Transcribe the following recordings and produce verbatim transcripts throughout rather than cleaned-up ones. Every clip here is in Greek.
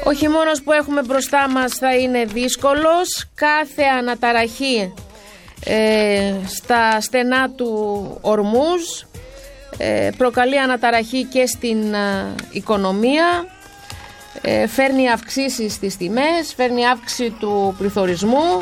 Ο χειμώνας που έχουμε μπροστά μας θα είναι δύσκολος. Κάθε αναταραχή ε, στα στενά του ορμούς ε, προκαλεί αναταραχή και στην ε, οικονομία, ε, φέρνει αυξήσεις στις τιμές, φέρνει αύξηση του πληθωρισμού,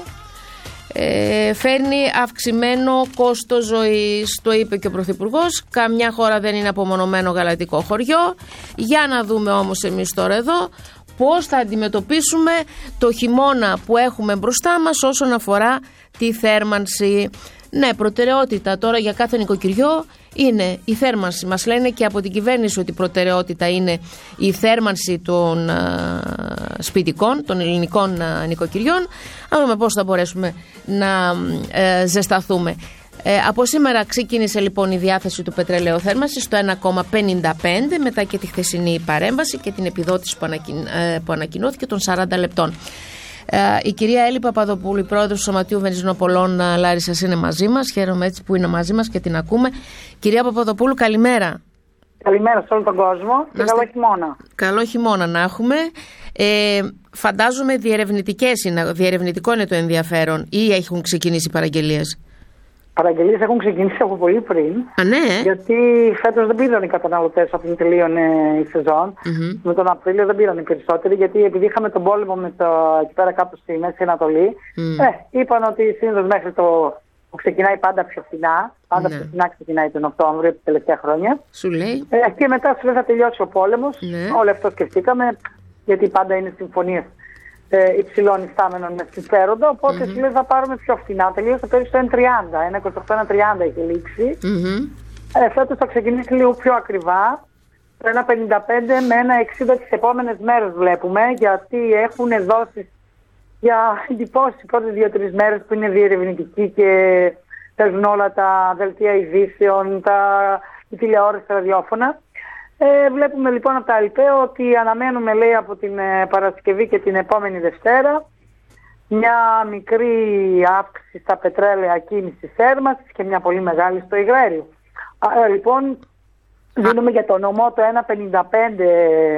ε, φέρνει αυξημένο κόστος ζωής. Το είπε και ο Πρωθυπουργός, καμιά χώρα δεν είναι απομονωμένο γαλατικό χωριό. Για να δούμε όμως εμείς τώρα εδώ πώς θα αντιμετωπίσουμε το χειμώνα που έχουμε μπροστά μας όσον αφορά τη θέρμανση. Ναι, προτεραιότητα τώρα για κάθε νοικοκυριό είναι η θέρμανση. Μας λένε και από την κυβέρνηση ότι προτεραιότητα είναι η θέρμανση των α, σπιτικών, των ελληνικών α, νοικοκυριών. Να δούμε πώς θα μπορέσουμε να ε, ζεσταθούμε. Ε, από σήμερα ξεκίνησε λοιπόν η διάθεση του πετρελαίου θέρμανσης στο ένα κόμμα πενήντα πέντε, μετά και τη χθεσινή παρέμβαση και την επιδότηση που, ανακοιν, ε, που ανακοινώθηκε των σαράντα λεπτών. Ε, η κυρία Έλλη Παπαδοπούλου, η πρόεδρος του Σωματείου Βενζινοπολών Λάρισσας, είναι μαζί μας. Χαίρομαι έτσι που είναι μαζί μας και την ακούμε. Κυρία Παπαδοπούλου, καλημέρα. Καλημέρα σε όλο τον κόσμο και καλό χειμώνα. Καλό χειμώνα να έχουμε. Ε, φαντάζομαι διερευνητικές είναι, διερευνητικό είναι το ενδιαφέρον ή έχουν ξεκινήσει παραγγελίες? Παραγγελίες έχουν ξεκινήσει από πολύ πριν. Α, ναι. Γιατί φέτος δεν πήραν οι καταναλωτές από την τελείωνε η σεζόν. Mm-hmm. Με τον Απρίλιο δεν πήραν οι περισσότεροι, γιατί επειδή είχαμε τον πόλεμο με το, εκεί πέρα κάπου στη Μέση Ανατολή, mm. ε, είπαν ότι συνήθως μέχρι το που ξεκινάει πάντα πιο φθηνά. Πάντα πιο φθηνά ξεκινάει τον Οκτώβριο τα τελευταία χρόνια. Σου λέει. Ε, και μετά σου λέει θα τελειώσει ο πόλεμος. Mm. Όλο αυτό σκεφτήκαμε, γιατί πάντα είναι συμφωνίες Ε, υψηλών ιστάμενων με συμφέροντα, οπότε mm-hmm. λέει θα πάρουμε πιο φθηνά. Τελείωσε πέρυσι το ένα τριάντα, ένα είκοσι οκτώ, ένα τριάντα έχει λήξει. Mm-hmm. Ε, φέτος θα ξεκινήσει λίγο πιο ακριβά, το ένα πενήντα πέντε με ένα εξήντα τις επόμενες μέρες βλέπουμε, γιατί έχουν δώσει για εντυπώσεις οι πρώτες δύο-τρεις μέρες που είναι διερευνητικοί και παίζουν όλα τα δελτία ειδήσεων, τα η τηλεόραση, τα ραδιόφωνα. Ε, βλέπουμε λοιπόν από τα ΑΛΠΕ ότι αναμένουμε, λέει, από την ε, Παρασκευή και την επόμενη Δευτέρα μια μικρή αύξηση στα πετρέλαια κίνησης θέρμανσης και μια πολύ μεγάλη στο υγραέριο. Άρα λοιπόν δίνουμε για το νομό το ένα πενήντα πέντε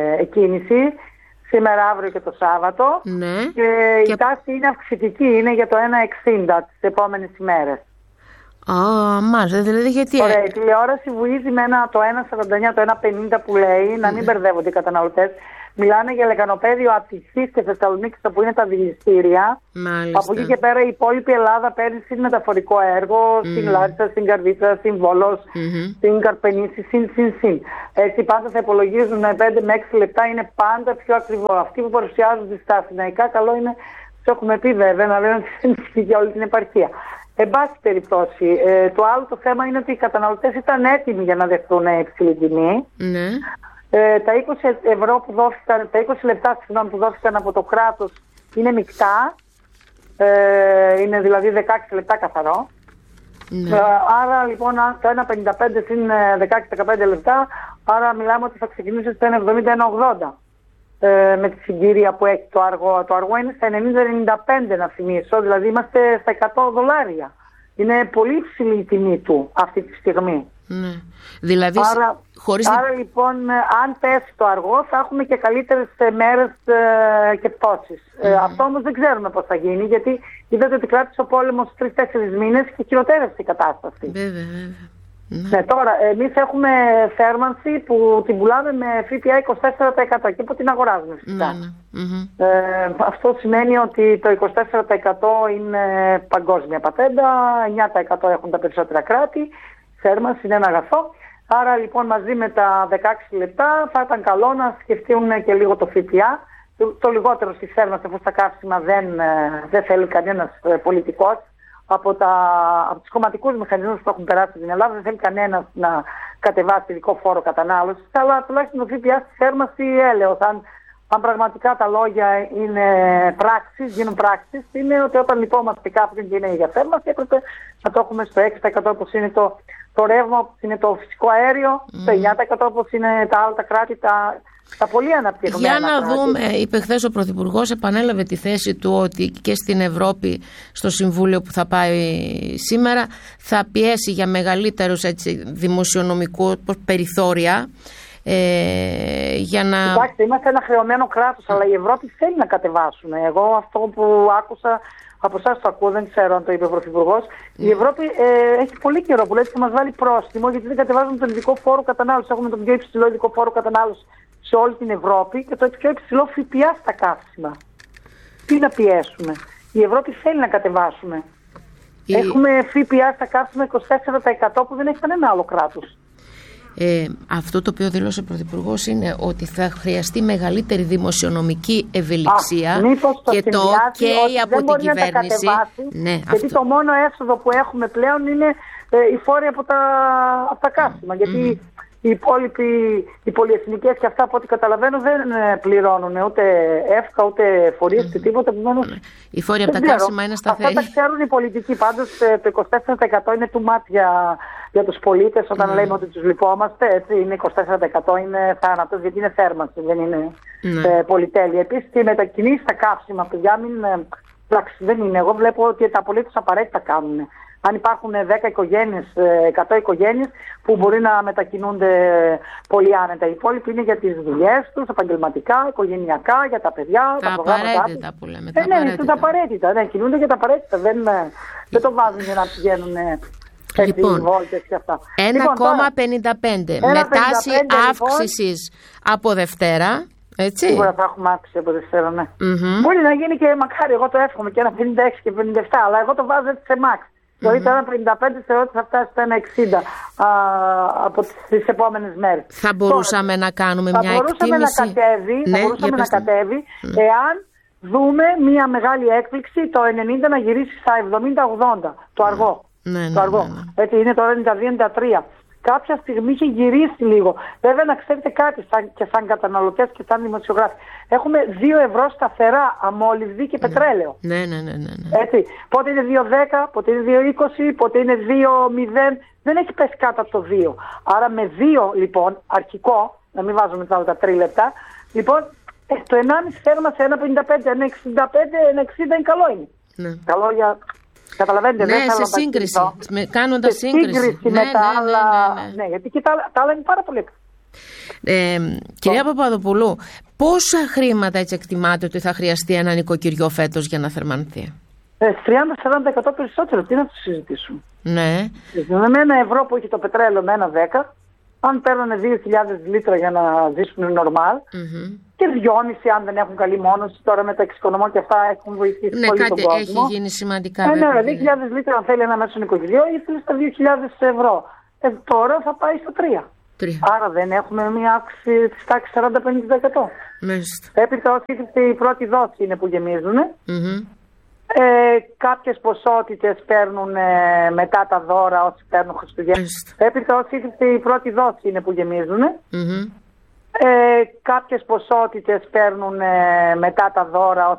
κίνηση σήμερα, αύριο και το Σάββατο. Ναι. Και, και η τάση είναι αυξητική, είναι για το ένα εξήντα τις επόμενες ημέρες. Α, oh, μάλιστα, δηλαδή γιατί. Ωραία, η τηλεόραση βουίζει με ένα, το ένα σαράντα εννιά, το ένα πενήντα που λέει, να μην μπερδεύονται οι καταναλωτές. Μιλάνε για λεκανοπέδιο Αττικής και Θεσσαλονίκης, που είναι τα δηληστήρια. Μάλιστα. Από εκεί και πέρα η υπόλοιπη Ελλάδα παίρνει συν μεταφορικό έργο, mm. στην Λάρισα, στην Καρδίτσα, στην Βόλος, mm-hmm. στην Καρπενήσι, συν, συν, συν. Έτσι πάντα θα υπολογίζουν πέντε με έξι λεπτά, είναι πάντα πιο ακριβό. Αυτοί που παρουσιάζονται στα αθηναϊκά, καλό είναι, το έχουμε πει βέβαια, να λένε ότι δεν ισχύει για όλη την επαρχία. Εν πάση περιπτώσει, ε, το άλλο το θέμα είναι ότι οι καταναλωτές ήταν έτοιμοι για να δεχτούν υψηλή τιμή. Ναι. Ε, τα είκοσι ευρώ που δόθηκαν, τα είκοσι λεπτά συγγνώμη, που δόθηκαν από το κράτος είναι μεικτά. Ε, είναι δηλαδή δεκαέξι λεπτά καθαρό. Ναι. Ε, άρα λοιπόν το ένα πενήντα πέντε συν δεκαέξι δεκαπέντε λεπτά, άρα μιλάμε ότι θα ξεκινήσει στο ένα εβδομήντα ένα ογδόντα. Ε, με τη συγκύρια που έχει το αργό. Το αργό είναι στα ενενήντα ενενήντα πέντε, να θυμίσω, δηλαδή είμαστε στα εκατό δολάρια. Είναι πολύ ψηλή η τιμή του αυτή τη στιγμή. Ναι. Δηλαδή, άρα, χωρίς... άρα λοιπόν, αν πέσει το αργό θα έχουμε και καλύτερες μέρες ε, και πτώσεις. Mm. Ε, αυτό όμως δεν ξέρουμε πώς θα γίνει, γιατί είδατε ότι κράτησε ο πόλεμος τρεις τέσσερις μήνες και χειροτέρευσε η κατάσταση. Βέβαια, βέβαια. Ναι. Ναι, τώρα, εμείς έχουμε θέρμανση που την πουλάμε με ΦΠΑ είκοσι τέσσερα τοις εκατό και που την αγοράζουμε φυσικά. Ναι, ναι. Mm-hmm. Ε, αυτό σημαίνει ότι το είκοσι τέσσερα τοις εκατό είναι παγκόσμια πατέντα, εννιά τοις εκατό έχουν τα περισσότερα κράτη, θέρμανση είναι ένα αγαθό. Άρα λοιπόν μαζί με τα δεκαέξι λεπτά θα ήταν καλό να σκεφτούν και λίγο το ΦΠΑ. Το, το λιγότερο στη θέρμανση, αφού στα καύσιμα δεν, δεν θέλει κανένας πολιτικός. Από, τα, από τους κομματικούς μηχανισμούς που έχουν περάσει στην Ελλάδα δεν θέλει κανένας να κατεβάσει ειδικό φόρο κατανάλωσης, αλλά τουλάχιστον το ΦΠΑ στη θέρμανση έλεος. Αν, αν πραγματικά τα λόγια είναι πράξεις, γίνουν πράξεις, είναι ότι όταν λυπόμαστε κάποιον και είναι για θέρμανση έπρεπε να το έχουμε στο έξι τοις εκατό όπως είναι το, το ρεύμα, όπως είναι το φυσικό αέριο, mm. στο εννιά τοις εκατό όπως είναι τα άλλα τα κράτη, τα, τα πολύ αναπτυγμένα. Για να κράτη. δούμε, είπε χθες ο Πρωθυπουργός, επανέλαβε τη θέση του ότι και στην Ευρώπη, στο Συμβούλιο που θα πάει σήμερα, θα πιέσει για μεγαλύτερους έτσι, δημοσιονομικού περιθώρια. ε, για να... Εντάξει, είμαστε ένα χρεωμένο κράτος, αλλά η Ευρώπη θέλει να κατεβάσουν. Εγώ αυτό που άκουσα, από εσάς το ακούω, δεν ξέρω αν το είπε ο Πρωθυπουργός, mm. η Ευρώπη ε, έχει πολύ καιρό που λέει ότι θα μας βάλει πρόστιμο, γιατί δεν κατεβάζουν τον ειδικό φόρο κατανάλωση. Έχουμε τον πιο υψηλό ειδικό φόρο κατανάλωση σε όλη την Ευρώπη και το πιο υψηλό ΦΠΑ στα καύσιμα. Τι να πιέσουμε. Η Ευρώπη θέλει να κατεβάσουμε. Η... Έχουμε ΦΠΑ στα καύσιμα είκοσι τέσσερα τοις εκατό που δεν έχει κανένα άλλο κράτος. Ε, αυτό το οποίο δήλωσε ο Πρωθυπουργός είναι ότι θα χρειαστεί μεγαλύτερη δημοσιονομική ευελιξία. Α, το και το καίει από την κυβέρνηση. Ναι, γιατί αυτό. Το μόνο έσοδο που έχουμε πλέον είναι ε, οι φόροι από τα, από τα καύσιμα. Mm. Γιατί mm. οι υπόλοιποι, οι πολυεθνικές και αυτά από ό,τι καταλαβαίνω δεν πληρώνουν ούτε εύκα ούτε φορείς mm. και τίποτα. Mm. Οι φόροι από τα καύσιμα είναι σταθεροί. Αυτά τα ξέρουν οι πολιτικοί. Πάντως το είκοσι τέσσερα τοις εκατό είναι too much για, για τους πολίτες όταν mm. λέμε ότι τους λυπόμαστε. Έτσι, είναι είκοσι τέσσερα τοις εκατό είναι θάνατος γιατί είναι θέρμανση, δεν είναι mm. ε, πολυτέλεια. Επίσης οι μετακινήσεις στα καύσιμα, παιδιά, μην, ε, δεν είναι. Εγώ βλέπω ότι τα απολύτως απαραίτητα κάνουν. Αν υπάρχουν δέκα οικογένειες, εκατό οικογένειες που μπορεί να μετακινούνται πολύ άνετα. Οι υπόλοιποι είναι για τις δουλειές τους, επαγγελματικά, οικογενειακά, για τα παιδιά, τα, τα προγράμματα. Απαραίτητα που λέμε. Ε, ναι, είναι τα απαραίτητα. Ναι, κινούνται για τα απαραίτητα. Δεν, δεν το βάζουν για να πηγαίνουν λοιπόν, βόλτες και αυτά. ένα κόμμα πενήντα πέντε λοιπόν, με τάση αύξησης λοιπόν, από Δευτέρα. Έτσι. Σίγουρα θα έχουμε αύξηση από Δευτέρα, ναι. Mm-hmm. Μπορεί να γίνει και μακάρι, εγώ το εύχομαι και ένα πενήντα έξι και πενήντα επτά, αλλά εγώ το βάζω έτσι σε max. Δηλαδή το ένα πενήντα πέντε θεωρώ ότι θα φτάσει στο ένα εξήντα α, από τις επόμενες μέρες. Θα μπορούσαμε Τώρα, να κάνουμε μια θα εκτίμηση. Να κατέβει, ναι, θα μπορούσαμε να κατέβει mm. εάν δούμε μια μεγάλη έκπληξη το ενενήντα να γυρίσει στα εβδομήντα ογδόντα, το αργό. Ναι, ναι, το αργό. Ναι, ναι. Έτσι είναι τώρα ενενήντα δύο ενενήντα τρία. Κάποια στιγμή είχε γυρίσει λίγο. Βέβαια, να ξέρετε κάτι, σαν, και σαν καταναλωτές και σαν δημοσιογράφοι. Έχουμε δύο ευρώ σταθερά αμόλυβδη και πετρέλαιο. Ναι, ναι, ναι, ναι, ναι. Έτσι. Πότε είναι δύο δέκα, πότε είναι δύο είκοσι, πότε είναι δύο μηδέν. Δεν έχει πέσει κάτω από το δύο. Άρα με δύο, λοιπόν, αρχικό, να μην βάζουμε τα άλλα τα τρίλεπτα, λοιπόν, το ενάμιση θέρμα σε ένα πενήντα πέντε, ένα εξήντα πέντε, ένα εξήντα είναι καλό είναι. Ναι. Καλό για... Καταλαβαίνετε, ναι, δεν σε σύγκριση. Με, κάνοντας σε σύγκριση. σύγκριση ναι, με ναι, τα ναι, άλλα. ναι, ναι, ναι. Ναι, γιατί και τα, τα άλλα είναι πάρα πολύ. Ε, κυρία Παπαδοπουλού, πόσα χρήματα έτσι εκτιμάτε ότι θα χρειαστεί ένα νοικοκυριό φέτος για να θερμανθεί? Ε, τριάντα με σαράντα τοις εκατό περισσότερο. Τι να το συζητήσουμε. Ναι. Με ένα ευρώ που έχει το πετρέλαιο με ένα δέκα, αν παίρνουν δύο χιλιάδες λίτρα για να ζήσουν νορμάλ, mm-hmm. και δυόμισι αν δεν έχουν καλή μόνωση, τώρα με τα εξοικονομώ και αυτά έχουν βοηθήσει ναι, πολύ κάτι τον κόσμο. Έχει γίνει σημαντικά. Ε, ναι, δύο χιλιάδες λίτρα αν θέλει ένα μέσο νοικοκυριό, ήρθε στα δύο χιλιάδες ευρώ. Ε, τώρα θα πάει στα τρία. τρία. Άρα δεν έχουμε μια αύξηση της τάξης σαράντα με πενήντα τοις εκατό. Έπειτα όσοι η πρώτη δόση είναι που γεμίζουν. Mm-hmm. Ε, κάποιες ποσότητες παίρνουν ε, μετά τα δώρα όσοι παίρνουν Χριστουγέννη. Έπειτα όσοι η πρώτη δόση είναι που γεμίζουν. Mm-hmm. Ε, κάποιες ποσότητες παίρνουν ε, μετά τα δώρα όσοι